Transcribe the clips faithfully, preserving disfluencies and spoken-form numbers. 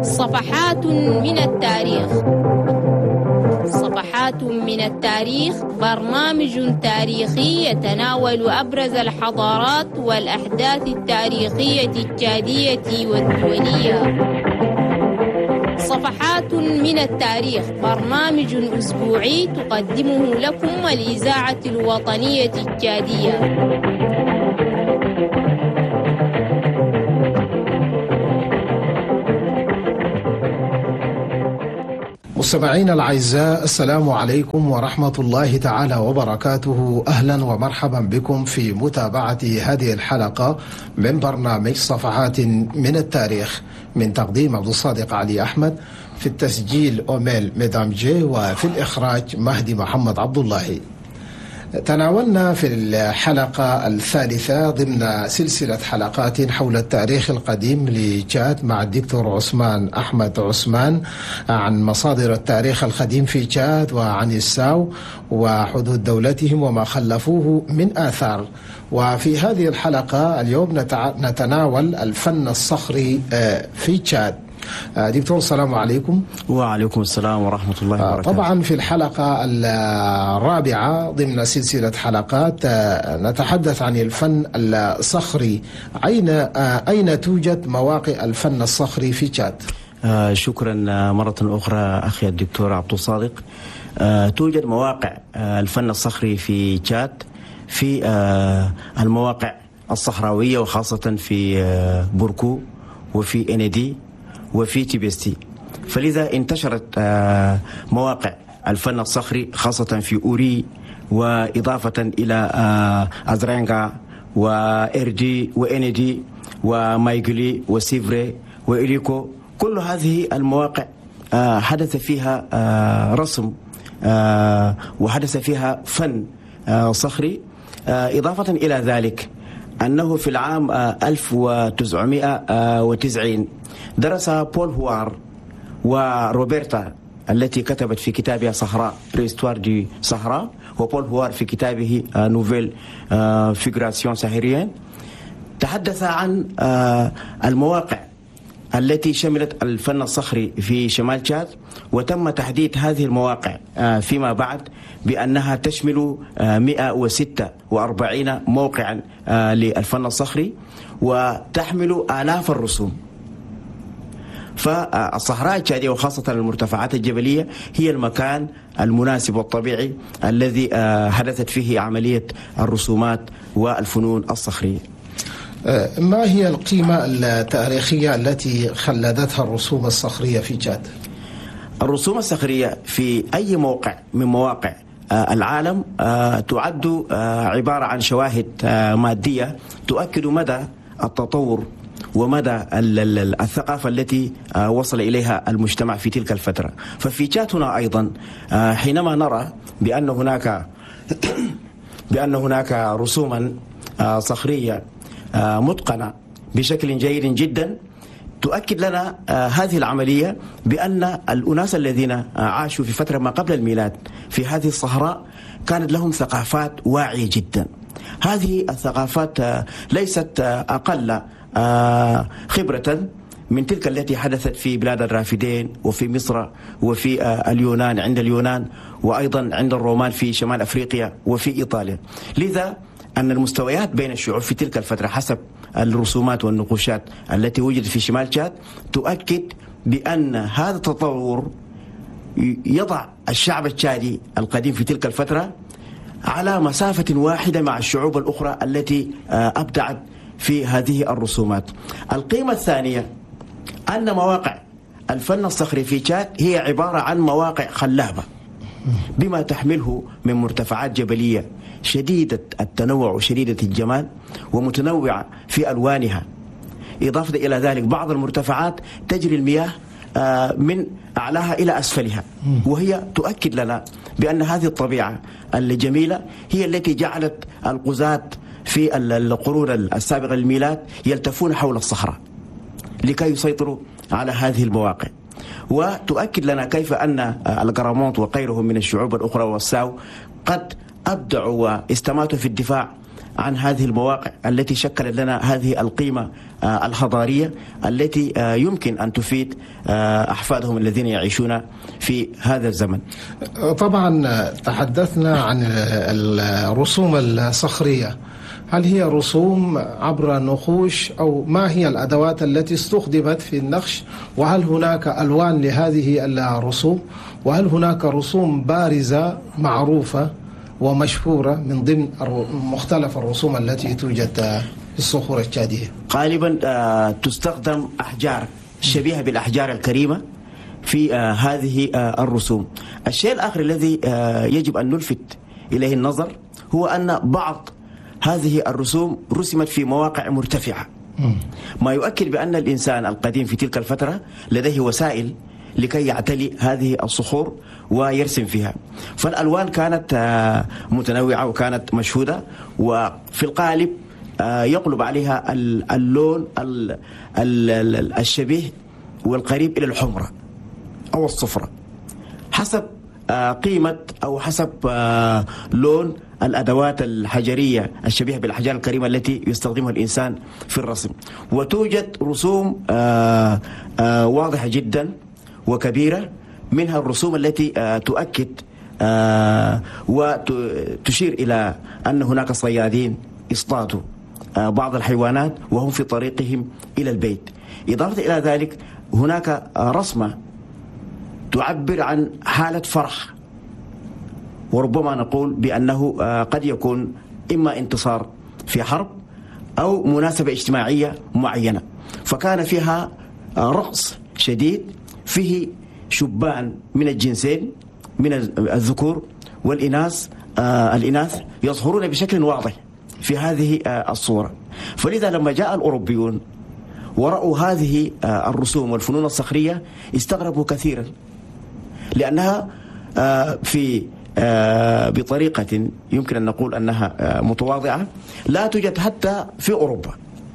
صفحات من التاريخ. صفحات من التاريخ برنامج تاريخي يتناول أبرز الحضارات والأحداث التاريخية التشادية والدولية. صفحات من التاريخ برنامج أسبوعي تقدمه لكم الإذاعة الوطنية التشادية. مستمعينا الأعزاء، السلام عليكم ورحمة الله تعالى وبركاته. أهلا ومرحبا بكم في متابعة هذه الحلقة من برنامج صفحات من التاريخ، من تقديم عبد الصادق علي أحمد، في التسجيل أوميل ميدام جي، وفي الإخراج مهدي محمد عبد الله. تناولنا في الحلقة الثالثة ضمن سلسلة حلقات حول التاريخ القديم لتشاد مع الدكتور عثمان أحمد عثمان عن مصادر التاريخ القديم في تشاد وعن الساو وحدود دولتهم وما خلفوه من آثار. وفي هذه الحلقة اليوم نتناول الفن الصخري في تشاد. دكتور السلام عليكم. وعليكم السلام ورحمة الله وبركاته. طبعا في الحلقة الرابعة ضمن سلسلة حلقات نتحدث عن الفن الصخري. أين أين توجد مواقع الفن الصخري في تشاد؟ آه شكرا مرة أخرى أخي الدكتور عبد الصادق. آه توجد مواقع آه الفن الصخري في تشاد في آه المواقع الصحراوية، وخاصة في آه بوركو وفي إندي وفي تيبستي. فلذا انتشرت مواقع الفن الصخري خاصة في أوري، وإضافة إلى أزرينغا وإردي وإندي ومايغلي وسيفري وإليكو. كل هذه المواقع حدث فيها رسم وحدث فيها فن صخري. إضافة إلى ذلك أنه في العام ألف وتسعمائة وتسعين درس بول هوار وروبرتا التي كتبت في كتابها صحراء بريستوار دي صحراء، وبول هوار في كتابه نوفيل فيغراسيون ساهريين، تحدث عن المواقع التي شملت الفن الصخري في شمال تشاد، وتم تحديد هذه المواقع فيما بعد بأنها تشمل مئة وستة وأربعين موقعا للفن الصخري، وتحمل آلاف الرسوم. فالصحراء التشادية وخاصة المرتفعات الجبلية هي المكان المناسب والطبيعي الذي حدثت فيه عملية الرسومات والفنون الصخرية. ما هي القيمة التاريخية التي خلدتها الرسوم الصخرية في تشاد؟ الرسوم الصخرية في أي موقع من مواقع العالم تعد عبارة عن شواهد مادية تؤكد مدى التطور ومدى الثقافة التي وصل إليها المجتمع في تلك الفترة. ففي تشاد هنا أيضا حينما نرى بأن هناك بأن هناك رسوما صخرية متقنة بشكل جيد جدا، تؤكد لنا هذه العملية بأن الأناس الذين عاشوا في فترة ما قبل الميلاد في هذه الصحراء كانت لهم ثقافات واعية جدا. هذه الثقافات ليست أقل خبرة من تلك التي حدثت في بلاد الرافدين وفي مصر وفي اليونان عند اليونان، وأيضا عند الرومان في شمال أفريقيا وفي إيطاليا. لذا أن المستويات بين الشعوب في تلك الفترة حسب الرسومات والنقوشات التي وجدت في شمال تشاد تؤكد بأن هذا التطور يضع الشعب التشادي القديم في تلك الفترة على مسافة واحدة مع الشعوب الأخرى التي أبدعت في هذه الرسومات. القيمة الثانية أن مواقع الفن الصخري في تشاد هي عبارة عن مواقع خلابة بما تحمله من مرتفعات جبلية شديدة التنوع وشديدة الجمال ومتنوعة في ألوانها. إضافة إلى ذلك بعض المرتفعات تجري المياه من أعلاها إلى أسفلها، وهي تؤكد لنا بأن هذه الطبيعة الجميلة هي التي جعلت القزاة في القرون السابقة للميلاد يلتفون حول الصحراء لكي يسيطروا على هذه المواقع. وتؤكد لنا كيف أن القرامونت وغيرهم من الشعوب الأخرى والساو قد أبدعوا واستماتوا في الدفاع عن هذه المواقع التي شكلت لنا هذه القيمة الحضارية التي يمكن أن تفيد أحفادهم الذين يعيشون في هذا الزمن. طبعا تحدثنا عن الرسوم الصخرية، هل هي رسوم عبر نقوش أو ما هي الأدوات التي استخدمت في النقش؟ وهل هناك ألوان لهذه الرسوم؟ وهل هناك رسوم بارزة معروفة ومشهورة من ضمن مختلف الرسوم التي توجد في الصخور التشادية؟ غالبا تستخدم أحجار شبيهة بالأحجار الكريمة في هذه الرسوم. الشيء الآخر الذي يجب أن نلفت إليه النظر هو أن بعض هذه الرسوم رسمت في مواقع مرتفعة، ما يؤكد بأن الإنسان القديم في تلك الفترة لديه وسائل لكي يعتلي هذه الصخور ويرسم فيها. فالألوان كانت متنوعة وكانت مشهودة، وفي الغالب يقلب عليها اللون الشبيه والقريب إلى الحمرة أو الصفرة حسب قيمة أو حسب لون الأدوات الحجرية الشبيهة بالأحجار الكريمة التي يستخدمها الإنسان في الرسم. وتوجد رسوم واضحة جدا وكبيرة، منها الرسوم التي تؤكد وتشير إلى أن هناك صيادين اصطادوا بعض الحيوانات وهم في طريقهم إلى البيت. إضافة إلى ذلك هناك رسمة تعبر عن حالة فرح، وربما نقول بأنه قد يكون إما انتصار في حرب أو مناسبة اجتماعية معينة، فكان فيها رقص شديد فيه شبان من الجنسين من الذكور والإناث الإناث يظهرون بشكل واضح في هذه الصورة. فلذا لما جاء الأوروبيون ورأوا هذه الرسوم والفنون الصخرية استغربوا كثيرا، لأنها في بطريقة يمكن أن نقول أنها متواضعة لا توجد حتى في أوروبا.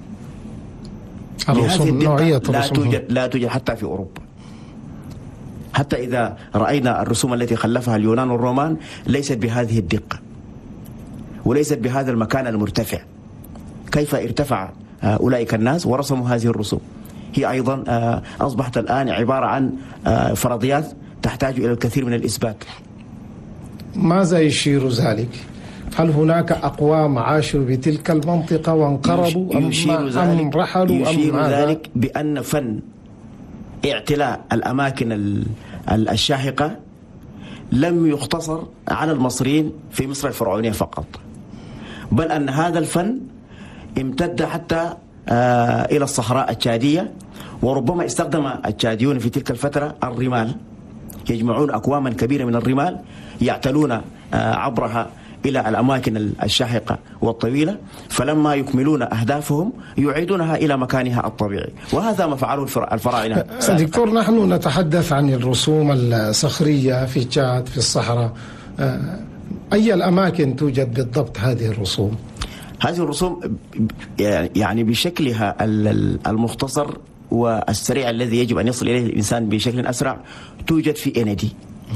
الرسوم نوعية لا توجد لا توجد حتى في أوروبا. حتى إذا رأينا الرسوم التي خلفها اليونان والرومان ليست بهذه الدقة وليست بهذا المكان المرتفع. كيف ارتفع أولئك الناس ورسموا هذه الرسوم؟ هي أيضا أصبحت الآن عبارة عن فرضيات تحتاج إلى الكثير من الإثبات. ماذا يشير ذلك؟ هل هناك أقوام عاشوا بتلك المنطقة وانقرضوا أم, أم رحلوا؟ يشير أم ذلك بأن فن اعتلاء الأماكن الشاهقة لم يختصر على المصريين في مصر الفرعونية فقط، بل أن هذا الفن امتد حتى إلى الصحراء التشادية. وربما استخدم التشاديون في تلك الفترة الرمال، يجمعون أكواما كبيرة من الرمال يعتلون عبرها إلى الأماكن الشاهقة والطويلة، فلما يكملون أهدافهم يعيدونها إلى مكانها الطبيعي، وهذا ما فعله الفراعنة. دكتور، نحن نتحدث عن الرسوم الصخرية في تشاد في الصحراء، أي الأماكن توجد بالضبط هذه الرسوم؟ هذه الرسوم يعني بشكلها المختصر والسريع الذي يجب أن يصل إليه الإنسان بشكل أسرع توجد في إندي،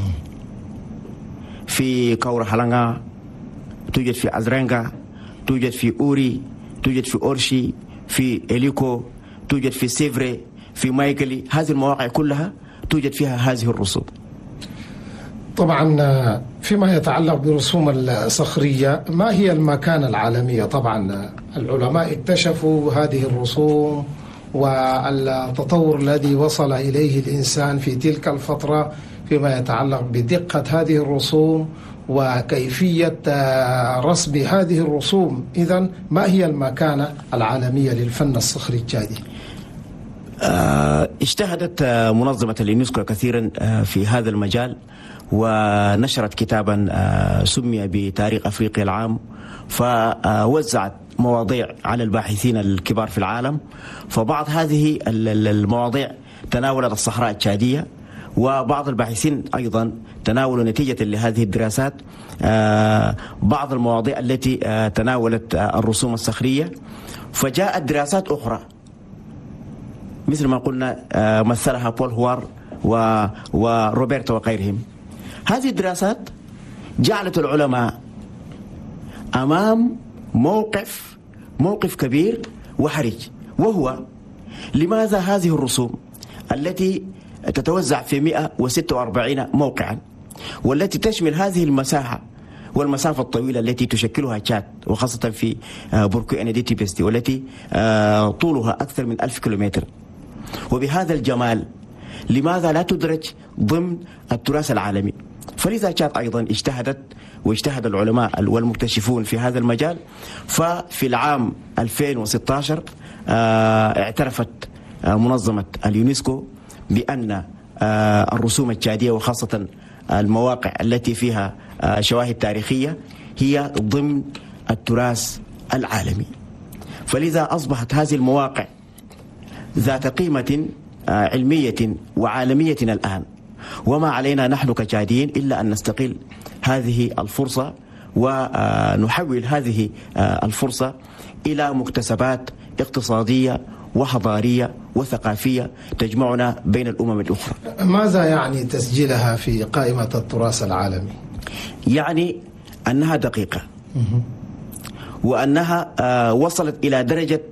في كورة حلنغا، توجد في أزرنغا، توجد في أوري، توجد في أورشي، في إليكو، توجد في سيفري، في مايكلي. هذه المواقع كلها توجد فيها هذه الرسوم. طبعا فيما يتعلق بالرسوم الصخرية، ما هي المكانة العالمية؟ طبعا العلماء اكتشفوا هذه الرسوم والتطور الذي وصل إليه الإنسان في تلك الفترة فيما يتعلق بدقة هذه الرسوم وكيفية رسم هذه الرسوم. إذن ما هي المكانة العالمية للفن الصخري التشادي؟ اجتهدت منظمة اليونسكو كثيرا في هذا المجال، ونشرت كتابا سمي بتاريخ أفريقيا العام، فوزعت مواضيع على الباحثين الكبار في العالم. فبعض هذه المواضيع تناولت الصحراء التشادية، وبعض الباحثين أيضا تناولوا نتيجة لهذه الدراسات بعض المواضيع التي تناولت الرسوم الصخرية. فجاءت دراسات أخرى مثل ما قلنا مثلها بول هوار وروبرتو وغيرهم. هذه الدراسات جعلت العلماء أمام موقف موقف كبير وحرج، وهو لماذا هذه الرسوم التي تتوزع في مئة وستة وأربعين موقعا، والتي تشمل هذه المساحة والمسافة الطويلة التي تشكلها تشاد، وخاصة في بوركو إنيديتي بيستي، والتي طولها أكثر من ألف كيلومتر، وبهذا الجمال لماذا لا تدرج ضمن التراث العالمي؟ فلذا تشاد أيضا اجتهدت واجتهد العلماء والمكتشفون في هذا المجال. ففي العام ألفين وستة عشر اعترفت منظمة اليونسكو بأن الرسوم التشادية وخاصة المواقع التي فيها شواهد تاريخية هي ضمن التراث العالمي. فلذا أصبحت هذه المواقع ذات قيمة علمية وعالمية الآن، وما علينا نحن كتشاديين إلا أن نستغل هذه الفرصة ونحول هذه الفرصة إلى مكتسبات اقتصادية وحضارية وثقافية تجمعنا بين الأمم الأخرى. ماذا يعني تسجيلها في قائمة التراث العالمي؟ يعني أنها دقيقة، وأنها وصلت إلى درجة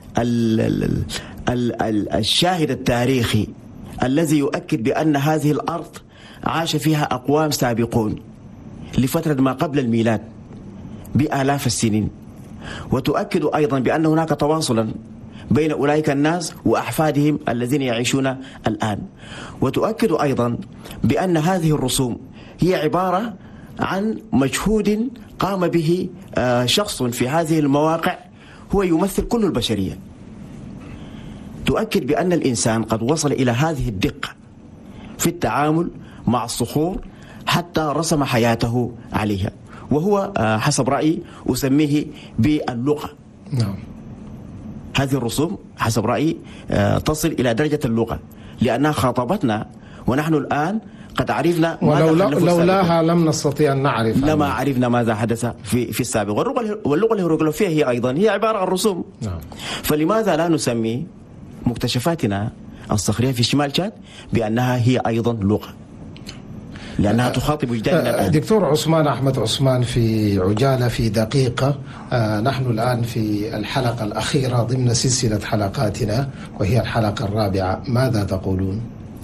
الشاهد التاريخي الذي يؤكد بأن هذه الأرض عاش فيها أقوام سابقون لفترة ما قبل الميلاد بآلاف السنين، وتؤكد أيضا بأن هناك تواصلا بين أولئك الناس وأحفادهم الذين يعيشون الآن، وتؤكد أيضا بأن هذه الرسوم هي عبارة عن مجهود قام به شخص في هذه المواقع هو يمثل كل البشرية. تؤكد بأن الإنسان قد وصل إلى هذه الدقة في التعامل مع الصخور حتى رسم حياته عليها، وهو حسب رأيي أسميه باللغة. نعم. هذه الرسوم حسب رأيي تصل إلى درجة اللغة، لأنها خاطبتنا ونحن الآن قد عرفنا ولو لولاها لم نستطيع أن نعرف، لما عرفنا ماذا حدث في في السابق. واللغة الهيروغليفية هي أيضا هي عبارة عن رسوم. نعم. فلماذا لا نسمي مكتشفاتنا الصخرية في شمال تشاد بأنها هي أيضا لغة، لأنها تخاطب وجداننا الآن. دكتور عثمان أحمد عثمان، في عجالة في دقيقة، نحن الآن في الحلقة الأخيرة ضمن سلسلة حلقاتنا وهي الحلقة الرابعة، ماذا تقولون؟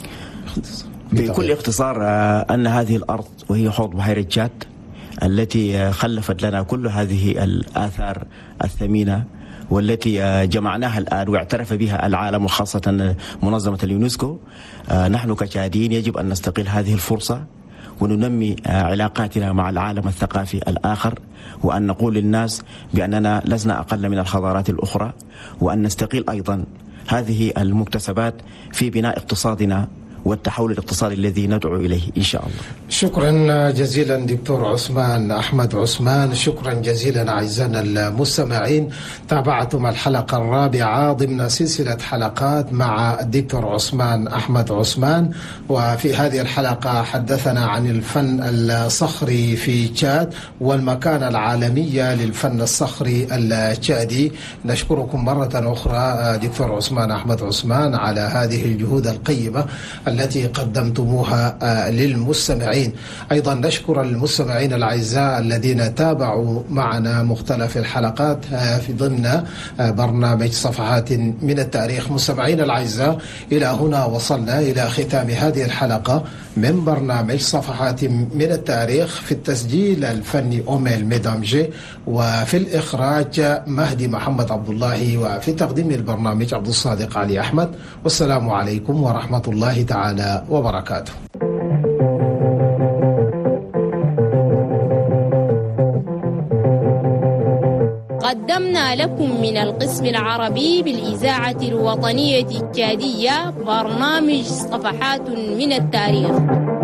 بكل اختصار أن هذه الأرض وهي حوض بحيرة تشاد التي خلفت لنا كل هذه الآثار الثمينة والتي جمعناها الآن واعترف بها العالم وخاصة منظمة اليونسكو، نحن كتشاديين يجب أن نستغل هذه الفرصة وننمي علاقاتنا مع العالم الثقافي الآخر، وأن نقول للناس بأننا لسنا أقل من الحضارات الأخرى، وأن نستغل أيضا هذه المكتسبات في بناء اقتصادنا والتحول الاقتصادي الذي ندعو إليه إن شاء الله. شكرا جزيلا دكتور عثمان أحمد عثمان، شكرا جزيلا أعزائنا المستمعين. تابعتم الحلقة الرابعة ضمن سلسلة حلقات مع الدكتور عثمان أحمد عثمان، وفي هذه الحلقة حدثنا عن الفن الصخري في تشاد والمكانة العالمية للفن الصخري التشادي. نشكركم مرة أخرى دكتور عثمان أحمد عثمان على هذه الجهود القيمة التي قدمتموها للمستمعين. أيضا نشكر المستمعين الأعزاء الذين تابعوا معنا مختلف الحلقات في ضمن برنامج صفحات من التاريخ. مستمعين الأعزاء، إلى هنا وصلنا إلى ختام هذه الحلقة من برنامج صفحات من التاريخ. في التسجيل الفني أوميل ميدامجي، وفي الإخراج مهدي محمد عبد الله، وفي تقديم البرنامج عبد الصادق علي أحمد. والسلام عليكم ورحمة الله تعالى وبركاته. قدمنا لكم من القسم العربي بالإذاعة الوطنية التشادية برنامج صفحات من التاريخ.